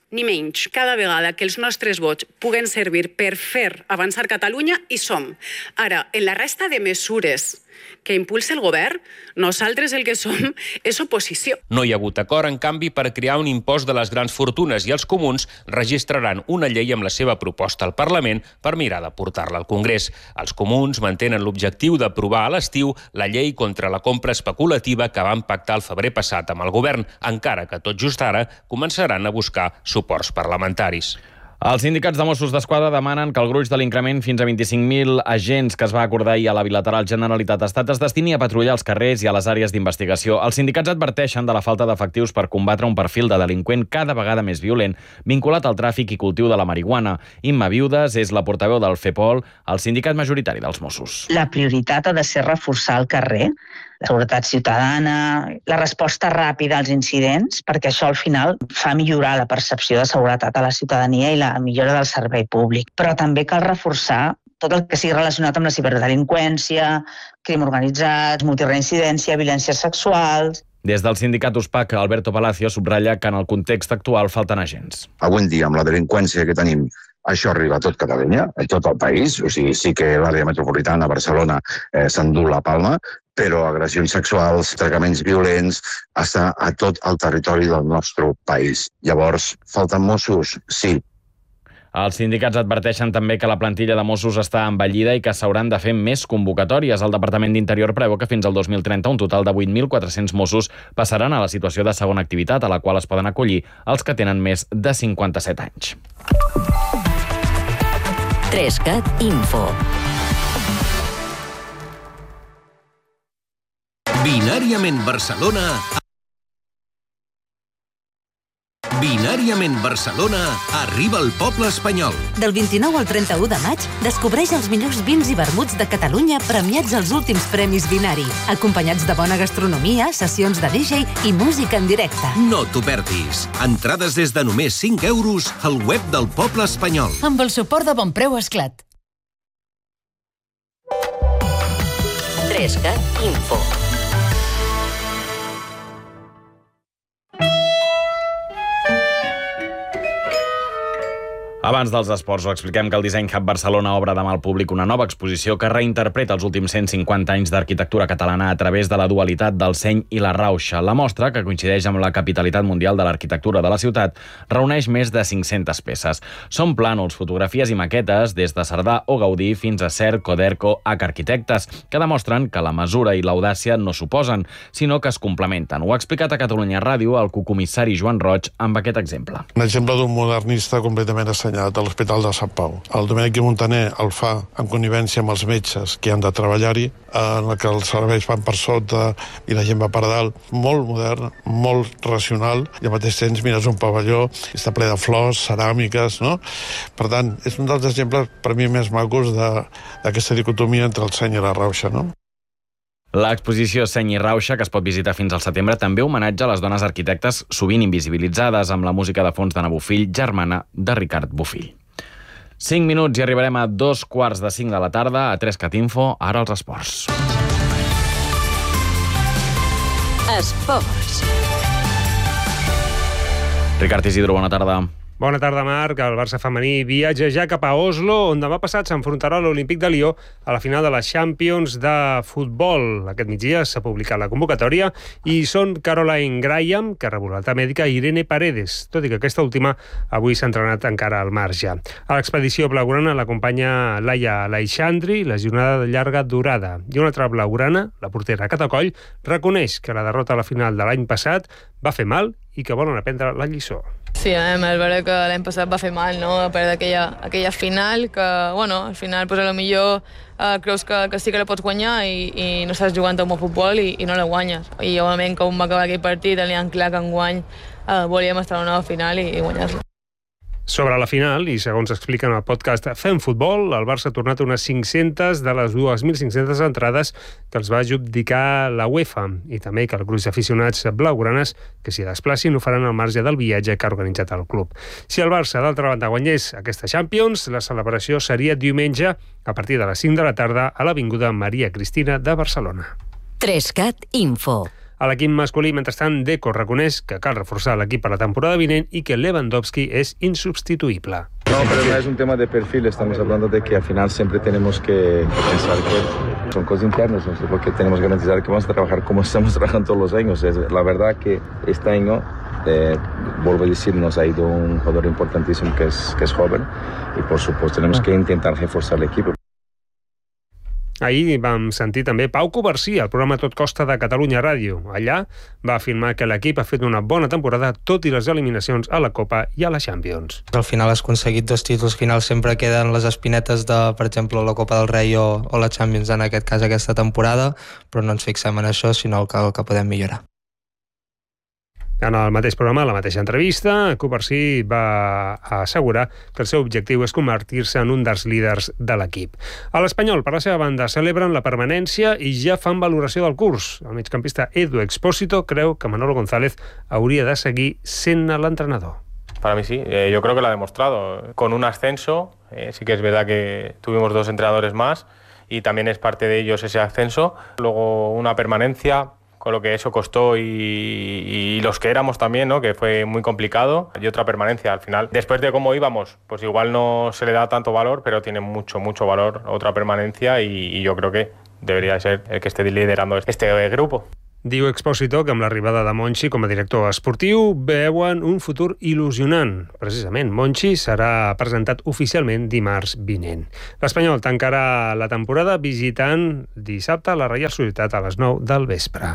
ni menys. Cada vegada que els nostres vots puguen servir per fer avançar Catalunya, hi som. Ara, en la resta de mesures que impulsa el govern, nosaltres el que som és oposició. No hi ha hagut acord, en canvi, per crear un impost de les grans fortunes i els comuns registraran una llei amb la seva proposta al Parlament per mirar de portar-la al Congrés. Els comuns mantenen l'objectiu d'aprovar a l'estiu la llei contra la compra especulativa que van pactar el febrer passat amb el govern, encara que tot just ara començaran a buscar suports parlamentaris. Els sindicats de Mossos d'Esquadra demanen que el gruix de l'increment fins a 25.000 agents que es va acordar ahir a la bilateral Generalitat-Estat es destini a patrullar els carrers i a les àrees d'investigació. Els sindicats adverteixen de la falta d'efectius per combatre un perfil de delinqüent cada vegada més violent vinculat al tràfic i cultiu de la marihuana. Imma Viudes és la portaveu del FEPOL, el sindicat majoritari dels Mossos. La prioritat ha de ser reforçar el carrer, la seguretat ciutadana, la resposta ràpida als incidents, perquè això al final fa millorar la percepció de seguretat a la ciutadania i la millora del servei públic. Però també cal reforçar tot el que sigui relacionat amb la ciberdelinqüència, crim organitzat, multireincidència, violències sexuals. Des del sindicat USPAC, Alberto Palacio subratlla que en el context actual falten agents. Avui en dia, amb la delinqüència que tenim, això arriba a tot Catalunya, a tot el país. O sigui, sí que l'àrea metropolitana, Barcelona, s'endú la palma, però agressions sexuals, tracaments violents, està a tot el territori del nostre país. Llavors, falten Mossos? Sí. Els sindicats adverteixen també que la plantilla de Mossos està envellida i que s'hauran de fer més convocatòries. El Departament d'Interior preveu que fins al 2030 un total de 8.400 Mossos passaran a la situació de segona activitat, a la qual es poden acollir els que tenen més de 57 anys. 3CAT Info. Binàriament Barcelona. Binàriament Barcelona arriba al poble espanyol. Del 29 al 31 de maig, descobreix els millors vins i vermuts de Catalunya premiats als últims Premis Binari, acompanyats de bona gastronomia, sessions de DJ i música en directe. No t'ho perdis. Entrades des de només 5 euros al web del poble espanyol. Amb el suport de Bonpreu Esclat. 3CAT Info. Abans dels esports, ho expliquem que el Design Hub Barcelona obre demà al públic una nova exposició que reinterpreta els últims 150 anys d'arquitectura catalana a través de la dualitat del seny i la rauxa. La mostra, que coincideix amb la capitalitat mundial de l'arquitectura de la ciutat, reuneix més de 500 peces. Són plànols, fotografies i maquetes des de Cerdà o Gaudí fins a Cerc, Coderco, H Arquitectes, que demostren que la mesura i l'audàcia no s'oposen, sinó que es complementen. Ho ha explicat a Catalunya Ràdio el cocomissari Joan Roig amb aquest exemple. Un exemple d'un modernista completament assenyat a l'Hospital de Sant Pau. El Domènec i Montaner el fa en connivència amb els metges que han de treballar-hi, en què els serveis van per sota i la gent va per dalt. Molt modern, molt racional, i al mateix temps mires un pavelló i està ple de flors, ceràmiques, no? Per tant, és un dels exemples per mi més macos d'aquesta dicotomia entre el seny i la rauxa, no? L'exposició Seny i Rauxa, que es pot visitar fins al setembre, també homenatja a les dones arquitectes sovint invisibilitzades, amb la música de fons d'Anna Bofill, germana de Ricard Bofill. 5 minuts i arribarem a 2:45 de la tarda a 3CAT Info, ara els esports. Esports. Ricard Isidro, bona tarda. Bona tarda, Marc. El Barça femení viatja ja cap a Oslo, on demà passat s'enfrontarà l'Olímpic de Lió a la final de la Champions de futbol. Aquest migdia s'ha publicat la convocatòria i són Caroline Graham, que rebut l'alta mèdica, i Irene Paredes, tot i que aquesta última avui s'ha entrenat encara al marge. A l'expedició blaugrana l'acompanya Laia Aleixandri, lesionada de llarga durada. I una altra blaugrana, la portera Cata Coll, reconeix que la derrota a la final de l'any passat va fer mal i que volen aprendre la lliçó. Sí, és veritat que l'any passat va fer mal, no? Perdre aquella final, que, bueno, al final, pues, potser creus que sí que la pots guanyar i no estàs jugant un bon futbol i no la guanyes. I, òbviament, com va acabar aquell partit, teníem clar que enguany volíem estar a una nova final i guanyar-la. Sobre la final, i segons explica en el podcast Fem Futbol, el Barça ha tornat unes 500 de les 2.500 entrades que els va adjudicar la UEFA, i també que el grup d'aficionats blaugranes que s'hi desplacin ho faran al marge del viatge que ha organitzat el club. Si el Barça, d'altra banda, guanyés aquesta Champions, la celebració seria diumenge a partir de les 5 de la tarda a l'Avinguda Maria Cristina de Barcelona. 3CAT Info. A l'equip masculí, mentrestant, Deco reconeix que cal reforçar l'equip per la temporada vinent i que Lewandowski és insubstituïble. No, pero no es un tema de perfil, estamos hablando de que al final siempre tenemos que pensar que son cosas internas, ¿no? Porque tenemos que garantizar que vamos a trabajar como estamos trabajando todos los años. La verdad que este año, vuelvo a decir, nos ha ido un jugador importantísimo que es joven y por supuesto tenemos que intentar reforzar el equipo. Ahir vam sentir també Pau Covarsí al programa Tot Costa de Catalunya Ràdio. Allà va afirmar que l'equip ha fet una bona temporada tot i les eliminacions a la Copa i a la Champions. Al final has aconseguit 2 títols, al final sempre queden les espinetes de, per exemple, la Copa del Rei o la Champions, en aquest cas aquesta temporada, però no ens fixem en això, sinó el que podem millorar. En el mateix programa, a la mateixa entrevista, Covarsí va assegurar que el seu objectiu és convertir-se en un dels líders de l'equip. A l'Espanyol, per la seva banda, celebren la permanència i ja fan valoració del curs. El migcampista Edu Expósito creu que Manolo González hauria de seguir sent l'entrenador. Para mí sí, yo creo que lo ha demostrado. Con un ascenso, sí que es verdad que tuvimos 2 entrenadores más y también es parte de ellos ese ascenso. Luego una permanencia, con lo que eso costó y los que éramos también, ¿no? Que fue muy complicado, y otra permanencia al final. Después de cómo íbamos, pues igual no se le da tanto valor, pero tiene mucho valor otra permanencia y yo creo que debería ser el que esté liderando este grupo. Diu Expósito que amb l'arribada de Monchi com a director esportiu veuen un futur il·lusionant. Precisament, Monchi serà presentat oficialment dimarts vinent. L'Espanyol tancarà la temporada visitant dissabte la Reial Societat a les 9 del vespre.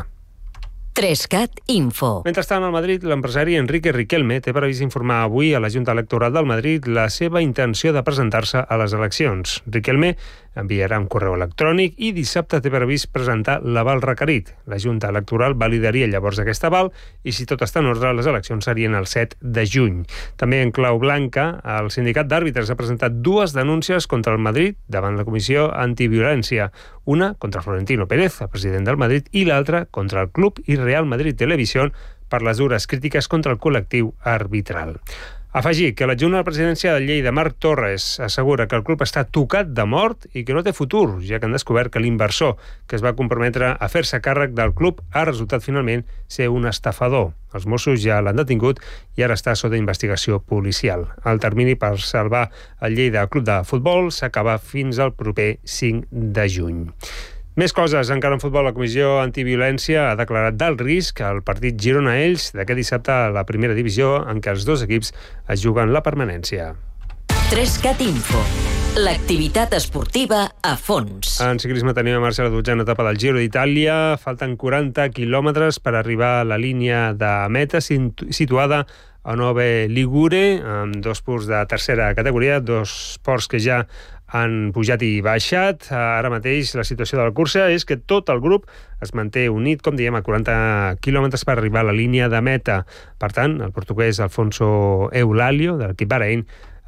3CAT Info. Mentrestant, al Madrid, l'empresari Enrique Riquelme té previst informar avui a la Junta Electoral del Madrid la seva intenció de presentar-se a les eleccions. Riquelme enviarà un correu electrònic i dissabte té previst presentar l'aval requerit. La Junta Electoral validaria llavors aquest aval i, si tot està en ordre, les eleccions serien el 7 de juny. També en clau blanca, el sindicat d'àrbitres ha presentat 2 denúncies contra el Madrid davant la Comissió Antiviolència. Una contra Florentino Pérez, el president del Madrid, i l'altra contra el club i Real Madrid Televisión per les dures crítiques contra el col·lectiu arbitral. Afegir que l'adjunt a la presidència de Lleida, Marc Torres, assegura que el club està tocat de mort i que no té futur, ja que han descobert que l'inversor que es va comprometre a fer-se càrrec del club ha resultat finalment ser un estafador. Els Mossos ja l'han detingut i ara està sota investigació policial. El termini per salvar el Lleida Club de Futbol s'acaba fins al proper 5 de juny. Més coses, encara en futbol, la Comissió Antiviolència ha declarat d'alt risc el partit Girona-Elx d'aquest dissabte a la primera divisió, en què els 2 equips es juguen la permanència. 3CAT Info. L'activitat esportiva a fons. En ciclisme tenim a marxa la 12a etapa del Giro d'Itàlia. Falten 40 quilòmetres per arribar a la línia de meta situada a Nove Ligure, amb 2 ports de tercera categoria, 2 ports que ja han pujat i baixat. Ara mateix la situació de la cursa és que tot el grup es manté unit, com diem, a 40 quilòmetres per arribar a la línia de meta. Per tant, el portuguès Alfonso Eulalio, de l'equip Bahrein,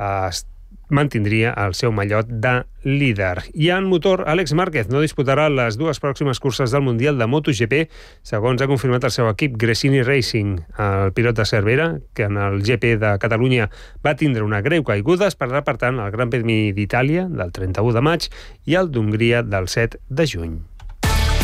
mantindria el seu mallot de líder. I en motor, Àlex Márquez no disputarà les 2 pròximes curses del Mundial de MotoGP, segons ha confirmat el seu equip Gresini Racing. El pilot de Cervera, que en el GP de Catalunya va tindre una greu caiguda, es perdrà, per tant, el Gran Premi d'Itàlia del 31 de maig i el d'Hongria del 7 de juny.